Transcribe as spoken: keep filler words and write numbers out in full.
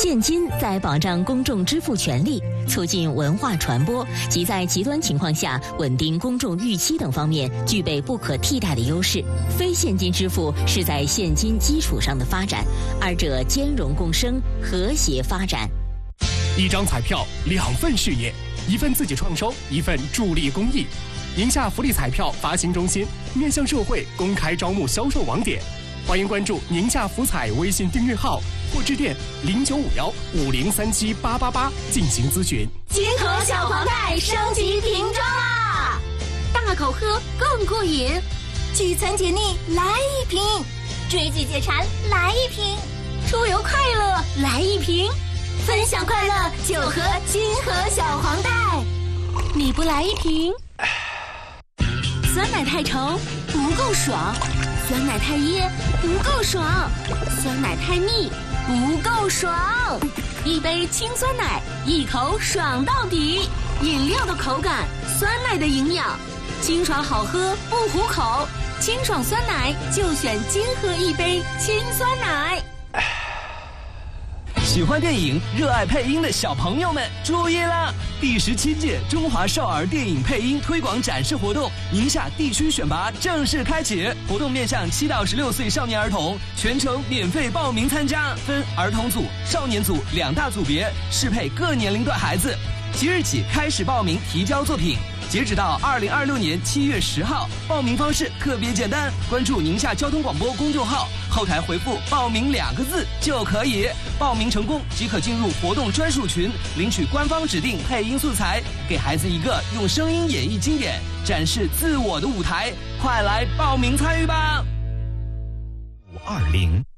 现金在保障公众支付权利、促进文化传播及在极端情况下稳定公众预期等方面具备不可替代的优势。非现金支付是在现金基础上的发展，二者兼容共生，和谐发展。 一张彩票，两份事业，一份自己创收，一份助力公益。宁夏福利彩票发行中心面向社会公开招募销售网点，欢迎关注宁夏福彩微信订阅号或致电零九五幺五零三七八八八进行咨询。 金河小黄袋升级瓶装啦，大口喝更过瘾，聚餐解腻来一瓶，追剧解馋来一瓶，出游快乐来一瓶，分享快乐就喝金河小黄袋。你不来一瓶？酸奶太稠不够爽，酸奶太噎不够爽，酸奶太腻不够爽。一杯清酸奶，一口爽到底。饮料的口感，酸奶的营养，清爽好喝不糊口。清爽酸奶就选金河一杯清酸奶。 喜欢电影、热爱配音的小朋友们注意了！第十七届中华少儿电影配音推广展示活动宁夏地区选拔正式开启，活动面向七到十六岁少年儿童，全程免费报名参加，分儿童组、少年组两大组别，适配各年龄段孩子。即日起开始报名提交作品，截止到二零二六年七月十号。报名方式特别简单，关注宁夏交通广播公众号，后台回复报名两个字就可以。报名成功即可进入活动专属群，领取官方指定配音素材，给孩子一个用声音演绎经典、展示自我的舞台。快来报名参与吧！ 五二零